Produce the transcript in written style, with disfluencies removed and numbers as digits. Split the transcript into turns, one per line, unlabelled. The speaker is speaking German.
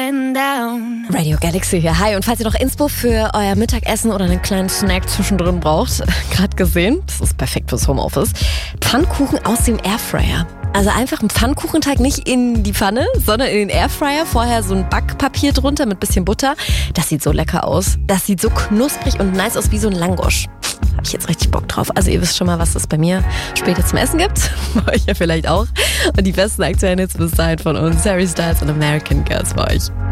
going down.
Radio Galaxy hier. Hi, und falls ihr noch Inspo für euer Mittagessen oder einen kleinen Snack zwischendrin braucht, gerade gesehen, das ist perfekt fürs Homeoffice, Pfannkuchen aus dem Airfryer. Also einfach einen Pfannkuchenteig nicht in die Pfanne, sondern in den Airfryer. Vorher so ein Backpapier drunter mit bisschen Butter. Das sieht so lecker aus. Das sieht so knusprig und nice aus wie so ein Langosch. Habe ich jetzt richtig Bock drauf. Also ihr wisst schon mal, was es bei mir später zum Essen gibt. Bei euch ja vielleicht auch. Und die besten aktuellen Hits bis dahin von uns. Harry Styles und American Girls bei euch.